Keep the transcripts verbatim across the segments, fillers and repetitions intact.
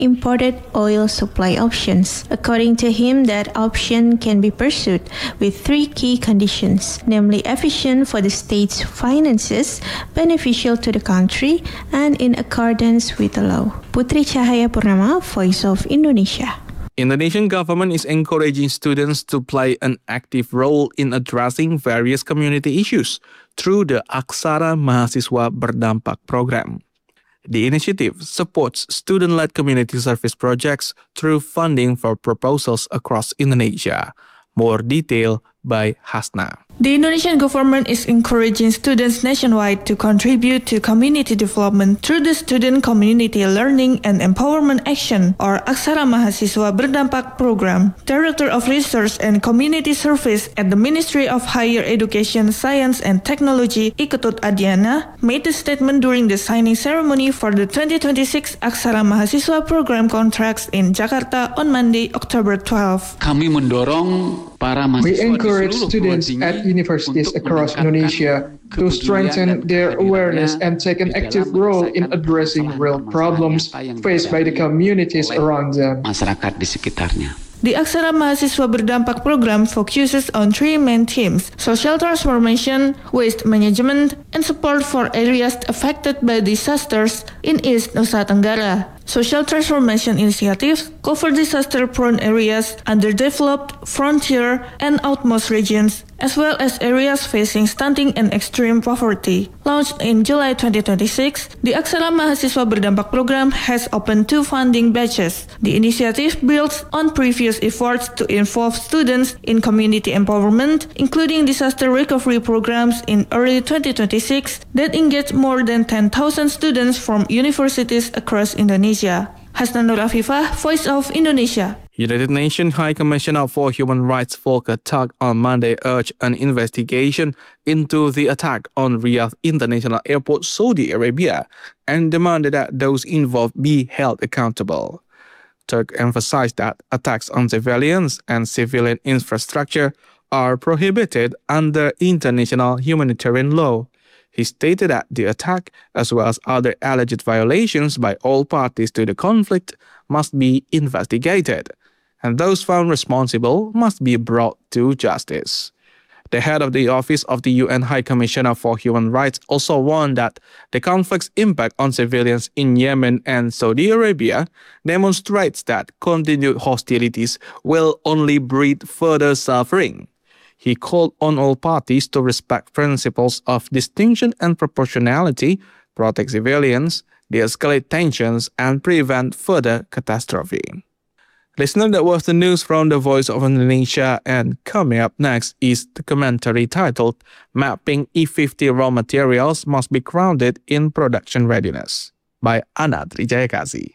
imported oil supply options. According to him, that option can be pursued with three key conditions, namely efficient for the state's finances, beneficial to the country, and in accordance with the law. Putri Cahaya Purnama, Voice of Indonesia. Indonesian government is encouraging students to play an active role in addressing various community issues through the Aksara Mahasiswa Berdampak program. The initiative supports student-led community service projects through funding for proposals across Indonesia. More detail by Hasna. The Indonesian government is encouraging students nationwide to contribute to community development through the Student Community Learning and Empowerment Action, or Aksara Mahasiswa Berdampak program. Director of Research and Community Service at the Ministry of Higher Education, Science and Technology, Iketut Adiana, made the statement during the signing ceremony for the twenty twenty-six Aksara Mahasiswa program contracts in Jakarta on Monday, October twelfth. Kami mendorong para mahasiswa We encourage students at universities across Indonesia to strengthen their awareness and take an active role in addressing real problems faced by the communities around them. Masyarakat di sekitarnya. The Aksara Mahasiswa Berdampak program focuses on three main themes: social transformation, waste management, and support for areas affected by disasters in East Nusa Tenggara. Social transformation initiatives cover disaster-prone areas, underdeveloped, frontier, and outmost regions, as well as areas facing stunting and extreme poverty. Launched in July twenty twenty-six, the Aksara Mahasiswa Berdampak program has opened two funding batches. The initiative builds on previous efforts to involve students in community empowerment, including disaster recovery programs in early twenty twenty-six that engage more than ten thousand students from universities across Indonesia. Hasna Nur Afifah, Voice of Indonesia. United Nations High Commissioner for Human Rights Volker Turk on Monday urged an investigation into the attack on Riyadh International Airport, Saudi Arabia, and demanded that those involved be held accountable. Turk emphasized that attacks on civilians and civilian infrastructure are prohibited under international humanitarian law. He stated that the attack, as well as other alleged violations by all parties to the conflict, must be investigated, and those found responsible must be brought to justice. The head of the Office of the U N High Commissioner for Human Rights also warned that the conflict's impact on civilians in Yemen and Saudi Arabia demonstrates that continued hostilities will only breed further suffering. He called on all parties to respect principles of distinction and proportionality, protect civilians, de-escalate tensions, and prevent further catastrophe. Listener, that was the news from the Voice of Indonesia, and coming up next is the commentary titled Mapping E fifty Raw Materials Must Be Grounded in Production Readiness by Ana Trijayakasi.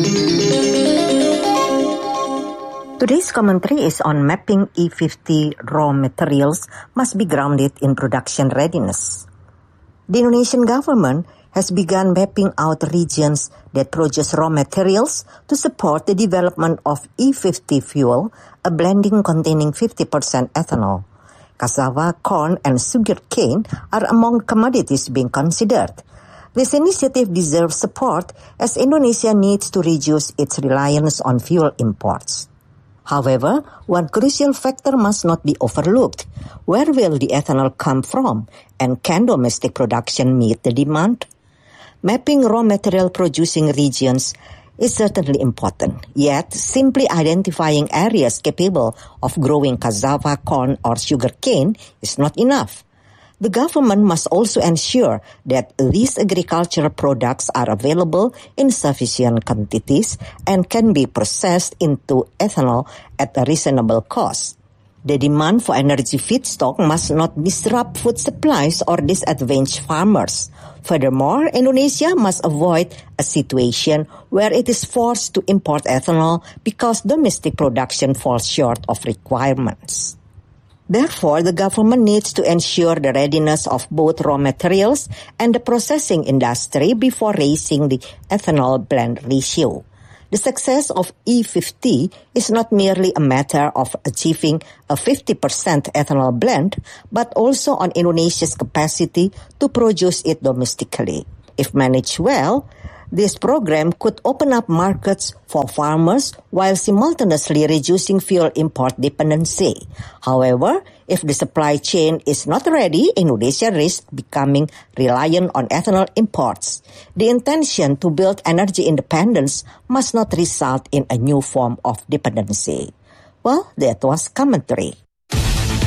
Today's commentary is on mapping E fifty raw materials must be grounded in production readiness. The Indonesian government has begun mapping out regions that produce raw materials to support the development of E fifty fuel, a blending containing fifty percent ethanol. Cassava, corn, and sugarcane are among commodities being considered. This initiative deserves support as Indonesia needs to reduce its reliance on fuel imports. However, one crucial factor must not be overlooked. Where will the ethanol come from, and can domestic production meet the demand? Mapping raw material producing regions is certainly important, yet simply identifying areas capable of growing cassava, corn, or sugarcane is not enough. The government must also ensure that these agricultural products are available in sufficient quantities and can be processed into ethanol at a reasonable cost. The demand for energy feedstock must not disrupt food supplies or disadvantage farmers. Furthermore, Indonesia must avoid a situation where it is forced to import ethanol because domestic production falls short of requirements. Therefore, the government needs to ensure the readiness of both raw materials and the processing industry before raising the ethanol blend ratio. The success of E fifty is not merely a matter of achieving a fifty percent ethanol blend, but also on Indonesia's capacity to produce it domestically. If managed well, This program could open up markets for farmers while simultaneously reducing fuel import dependency. However, if the supply chain is not ready, Indonesia risks becoming reliant on ethanol imports. The intention to build energy independence must not result in a new form of dependency. Well, that was commentary.